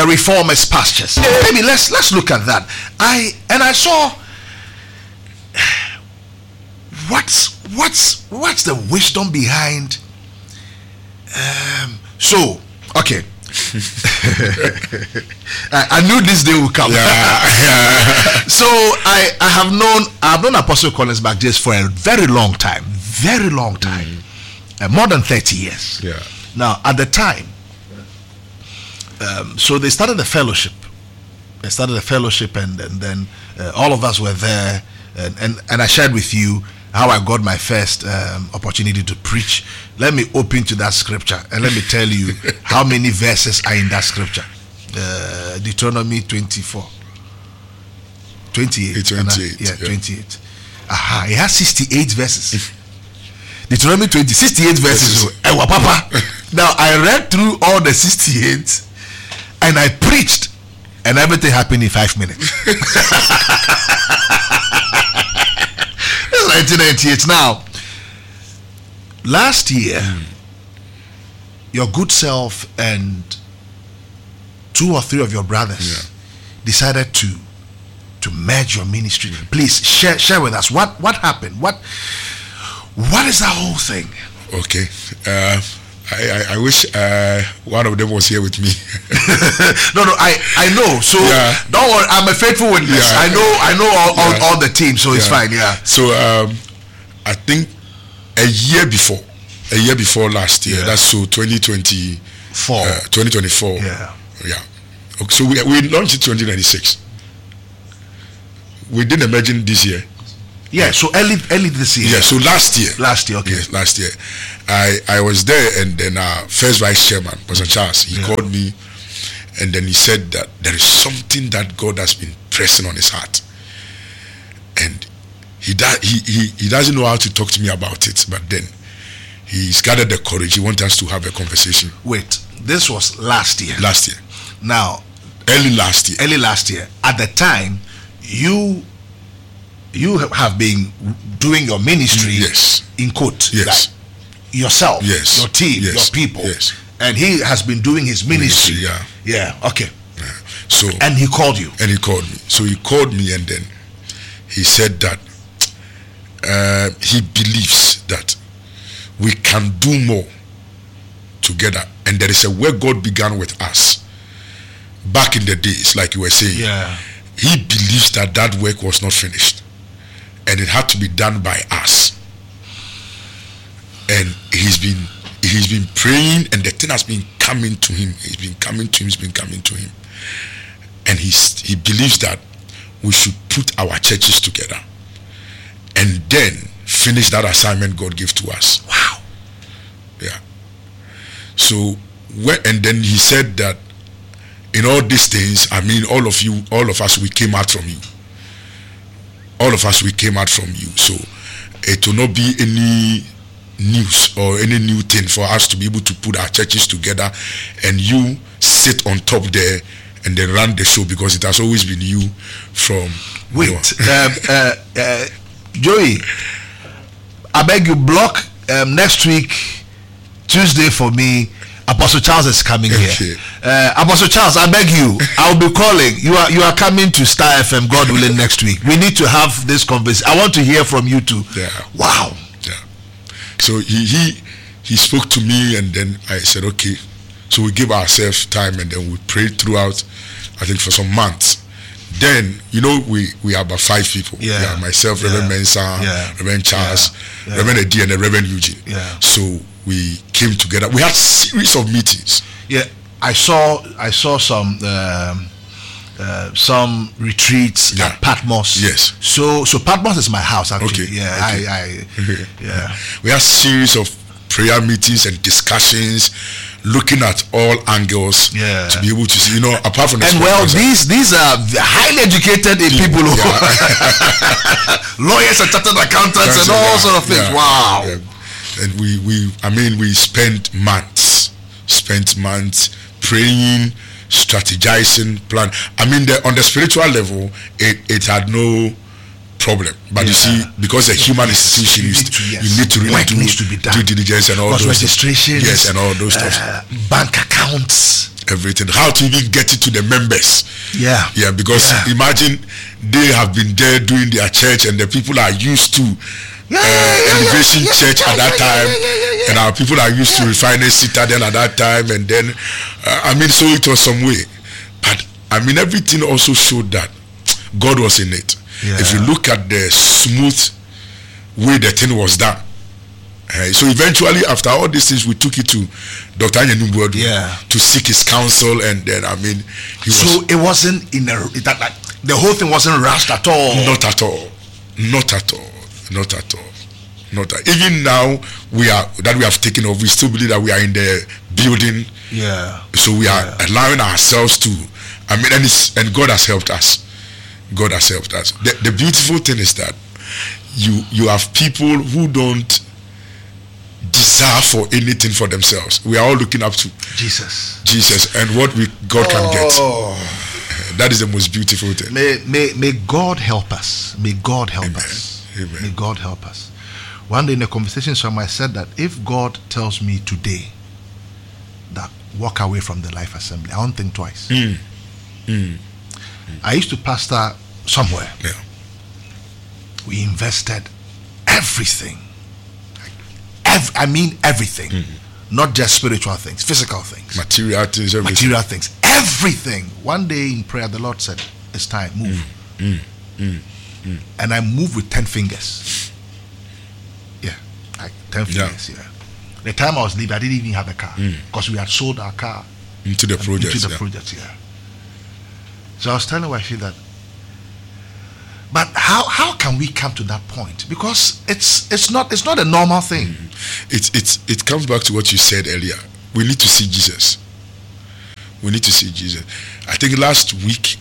the reformers' pastures. Maybe let's look at that. I saw what's the wisdom behind so okay. I knew this day would come. So I've known Apostle Collins McJays for a very long time, more than 30 years. Now at the time, so they started the fellowship. And then all of us were there, and I shared with you how I got my first opportunity to preach. Let me open to that scripture and let me tell you how many verses are in that scripture. Deuteronomy 24. 28. 28. Aha, it has 68 verses. Deuteronomy 68 verses. Papa. Now I read through all the 68 and I preached, and everything happened in 5 minutes. 1998. Now, last year, your good self and 2 or 3 of your brothers decided to merge your ministry. Please share with us what happened. What is that whole thing? Okay. I wish one of them was here with me. No, I know. So don't worry, I'm a faithful witness. I know all the team, so it's fine. So I think a year before last year, that's so 2024. 2024. Okay, so we launched it 2026. We did emerging this year. So early this year. So last year. Okay. Yes, last year. I was there, and then our first vice chairman, Pastor Charles, he called me, and then he said that there is something that God has been pressing on his heart, and he doesn't know how to talk to me about it, but then he's gathered the courage. He wants us to have a conversation. Wait, this was last year. Now, early last year. At the time, you have been doing your ministry in quote. Like yourself, your team, your people. And he has been doing his ministry. Okay. So, and he called you. So he called me, and then he said that he believes that we can do more together, and there is a work God began with us back in the days, like you were saying. He believes that work was not finished, and it had to be done by us. And he's been praying, and the thing has been coming to him. It's been coming to him. And he believes that we should put our churches together and then finish that assignment God gave to us. Wow. So and then he said that in all these things, I mean, all of us, we came out from you. So it will not be any news or any new thing for us to be able to put our churches together and you sit on top there and then run the show, because it has always been you from... Wait, Joey, I beg you, block next week, Tuesday for me. Apostle Charles is coming here. Apostle Charles, I beg you, I'll be calling. You are coming to Star FM, God willing, next week. We need to have this conversation. I want to hear from you too. Wow. So he spoke to me, and then I said, okay. So we gave ourselves time, and then we prayed throughout, I think, for some months. Then, we are about 5 people. Myself, Reverend Mensah, Reverend Charles, Reverend Eddie, and the Reverend Eugene. So we came together. We had a series of meetings. I saw some retreats at Patmos. So Patmos is my house, actually. We had a series of prayer meetings and discussions, looking at all angles to be able to see, apart from the... And these are highly educated people who lawyers and chartered accountants and all sort of things. Wow. And we spent months praying, strategizing, plan. On the spiritual level, it had no problem, but you see, because a human institution, you need to really do due diligence and all those registrations, and all those stuff, bank accounts, everything, how to even get it to the members. Yeah. Yeah, because imagine they have been there doing their church, and the people are used to Elevation Church at that time, and our people are used to Refinery Citadel at that time, and then so it was some way. But everything also showed that God was in it. If you look at the smooth way the thing was done. So eventually, after all these things, we took it to Dr. Anyanumbuadu to seek his counsel, and then he was. So it wasn't the whole thing wasn't rushed at all. Not at all. Not at all. Not at all. Not at, even now we have taken over. We still believe that we are in the building. Yeah. So we are allowing ourselves to. And God has helped us. God has helped us. The beautiful thing is that you have people who don't desire for anything for themselves. We are all looking up to Jesus and what God can get. That is the most beautiful thing. May God help us. May God help Amen. us. Amen. May God help us. One day in a conversation, someone said that if God tells me today that walk away from the Life Assembly, I won't think twice. I used to pastor somewhere. Yeah. We invested everything. Everything. Not just spiritual things, physical things. Material things, everything. Material things. Everything. One day in prayer, the Lord said, it's time, move. And I moved with 10 fingers. Yeah, like 10 fingers, The time I was leaving, I didn't even have a car. Because we had sold our car. Into the project. So I was telling my wife that, but how can we come to that point? Because it's not a normal thing. It comes back to what you said earlier. We need to see Jesus. We need to see Jesus. I think last week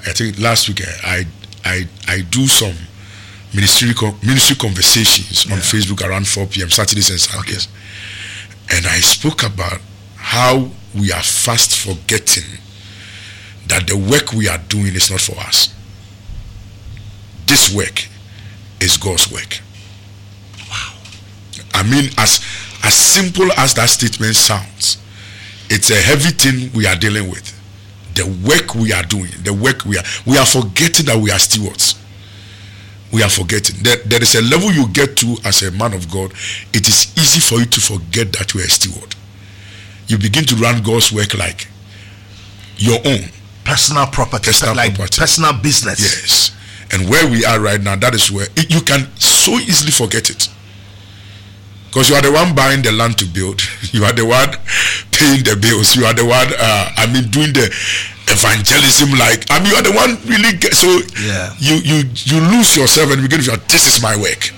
I do some ministry conversations on Facebook around 4 p.m. Saturdays and Sundays, and I spoke about how we are fast forgetting that the work we are doing is not for us. This work is God's work. Wow. As simple as that statement sounds, it's a heavy thing we are dealing with. The work we are doing, we are forgetting that we are stewards. We are forgetting that there is a level you get to as a man of God. It is easy for you to forget that you are a steward. You begin to run God's work like your own personal property, personal business. Yes. And where we are right now, that is where you can so easily forget it. Because you are the one buying the land to build. You are the one paying the bills. You are the one, doing the evangelism. You are the one really. You lose yourself and begin to say, this is my work.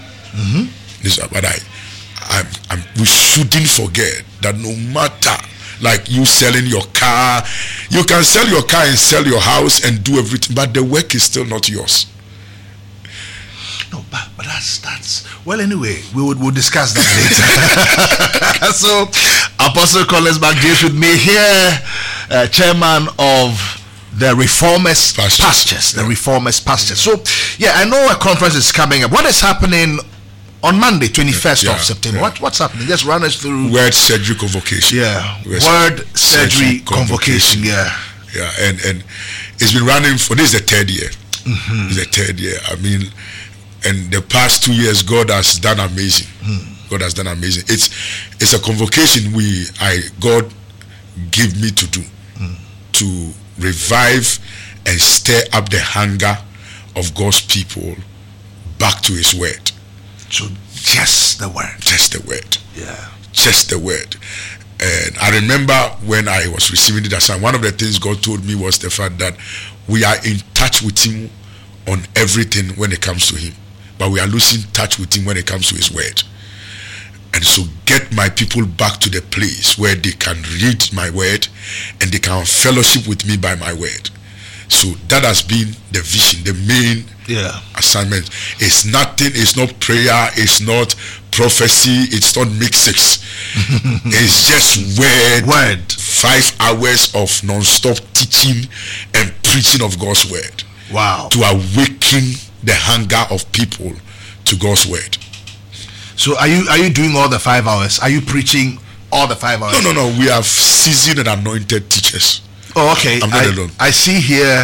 But we shouldn't forget that no matter, like you selling your car, you can sell your car and sell your house and do everything, but the work is still not yours. No, but that's well. Anyway, we'll discuss that later. So, Apostle Collins McJames with me here, chairman of the Reformers Pastures. The Reformers Pastures. So, I know a conference is coming up. What is happening on Monday, 21st of September? What's happening? Just run us through. Word Surgery Convocation. Word Surgery Convocation. Yeah, and it's been running for this is the third year. It's the third year. And the past 2 years, God has done amazing. God has done amazing. It's a convocation God gave me to do, to revive and stir up the hunger of God's people back to His word. So just the word. Just the word. Yeah. Just the word. And I remember when I was receiving the assignment, one of the things God told me was the fact that we are in touch with Him on everything when it comes to Him, but we are losing touch with Him when it comes to His word. And so get my people back to the place where they can read my word and they can fellowship with me by my word. So that has been the vision, the main assignment. It's nothing, it's not prayer, it's not prophecy, it's not mixes. It's just word. 5 hours of non-stop teaching and preaching of God's word. Wow. To awaken the hunger of people to God's word. So are you doing all the 5 hours? Are you preaching all the 5 hours? No. We have seasoned and anointed teachers. Oh, okay. I'm not alone. I see here.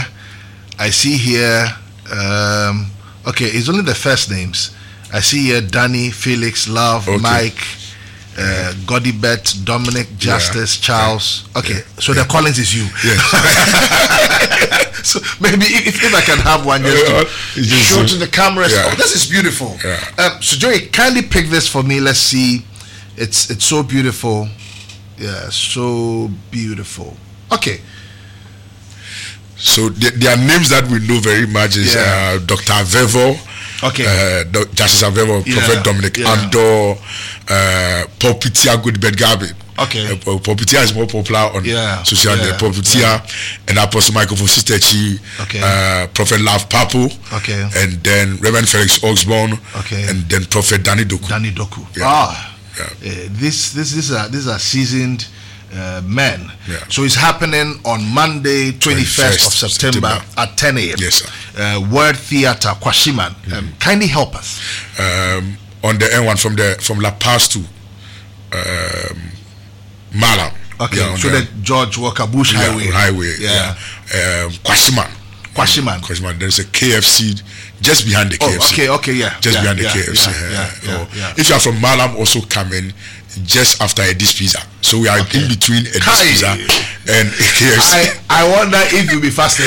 Okay, it's only the first names. I see here Danny, Felix, Love, Okay. Mike, Godibet, Dominic, Justice, Charles. Okay, so the Collins is you. Yes. So maybe if I can have one just to show to the cameras. Yeah. Oh, this is beautiful. Yeah. So Joey, kindly pick this for me. Let's see. It's so beautiful. Yeah, so beautiful. Okay. So there are names that we know very much is Dr. Avevo, Justice Avevo, Prophet Dominic Ando, Paul Pitia Goodbed Gabi. Okay. Paul Pitia is more popular on social media. Paul Pitia and Apostle Michael from Sister Chi, Prophet Love Papu, and then Reverend Felix Oxborn, and then Prophet Danny Doku. These are seasoned men. Yeah. So it's happening on Monday, 21st of September at 10 a.m. Yes, sir. Word Theatre, Kwashiman. Kindly help us. On the N1 from La Paz to Malam. Okay, Yeah, so the George Walker Bush Highway. Kwashiman. There's a KFC just behind the KFC. Just behind the KFC. If you are from Malam, also come in just after Eddie's Pizza. So we are in between Eddie's Pizza and KFC. I wonder if you'll be fasting.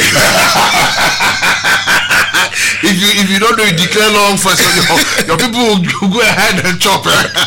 if you don't do it, declare long fast. Your people will go ahead and chop.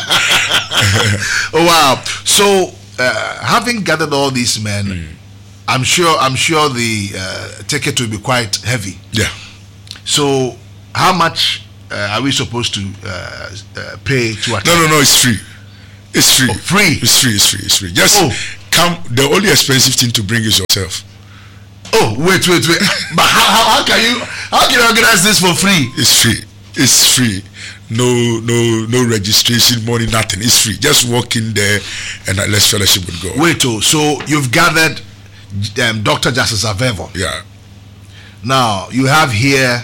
Oh wow! So having gathered all these men, I'm sure the ticket will be quite heavy. Yeah. So how much are we supposed to pay to attend? No, it's free. It's free. Oh, free. It's free. Just come. The only expensive thing to bring is yourself. Oh, wait. But how can you organize this for free? It's free. No registration money, nothing. It's free. Just walk in there and let's fellowship with God. Wait, so you've gathered Dr. Justice Avevo. Yeah. Now you have here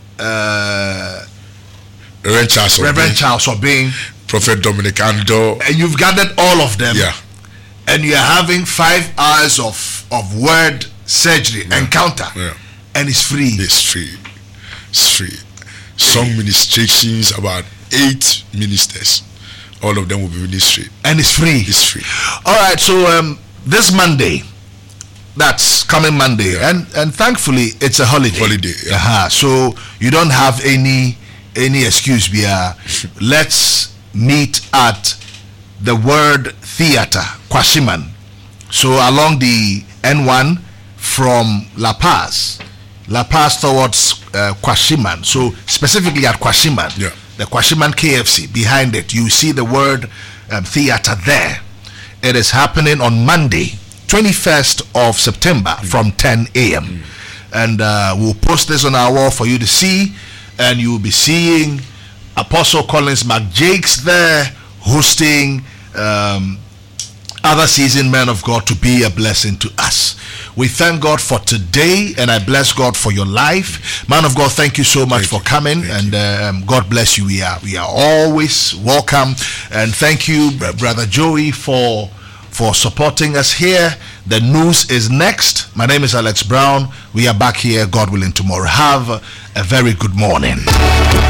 Reverend Charles Obing, Prophet Dominic Ando, and you've gathered all of them. Yeah. And you're having 5 hours of word surgery encounter. Yeah. And it's free. It's free. Song ministrations, about 8 ministers. All of them will be ministry. And it's free. It's free. All right, so this Monday, that's coming Monday, and thankfully it's a holiday. Yeah. So you don't have any excuse. Let's meet at the Word Theatre, Kwashiman. So along the N1 from La Paz towards Kwashiman. So specifically at Kwashiman, the Kwashiman KFC, behind it, you see the Word Theatre there. It is happening on Monday, 21st of September from 10 a.m. And we'll post this on our wall for you to see, and you'll be seeing Apostle Collins McJakes there hosting other seasoned men of God to be a blessing to us. We thank God for today, and I bless God for your life. Man of God, thank you so much for coming, and God bless you. We are always welcome, and thank you, Brother Joey, for supporting us here. The news is next. My name is Alex Brown. We are back here, God willing, tomorrow. Have a very good morning.